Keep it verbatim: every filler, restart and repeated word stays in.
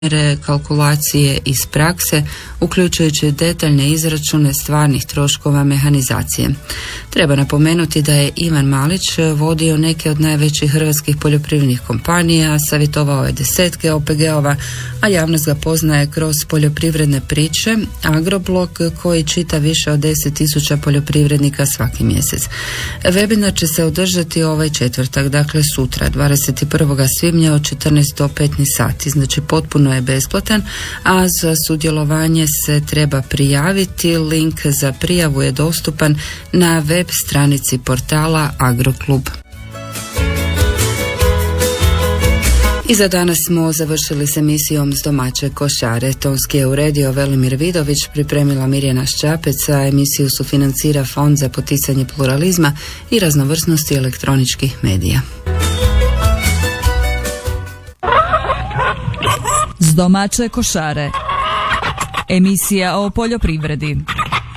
kalkulacije iz prakse, uključujući detaljne izračune stvarnih troškova mehanizacije. Treba napomenuti da je Ivan Malić vodio neke od najvećih hrvatskih poljoprivrednih kompanija, savjetovao je desetke O P G-ova, a javnost ga poznaje kroz poljoprivredne priče, Agroblog koji čita više od deset tisuća poljoprivrednika svaki mjesec. Webinar će se održati ovaj četvrtak, dakle sutra, dvadeset prvog svibnja od četrnaest do petnaest sati, znači potpuno je besplatan, a za sudjelovanje se treba prijaviti. Link za prijavu je dostupan na web stranici portala Agroklub. I za danas smo završili s emisijom S domaće košare. Tonski je uredio Velimir Vidović, pripremila Mirjana Šćapec, a emisiju sufinancira Fond za poticanje pluralizma i raznovrsnosti elektroničkih medija. S domaće košare. Emisija o poljoprivredi.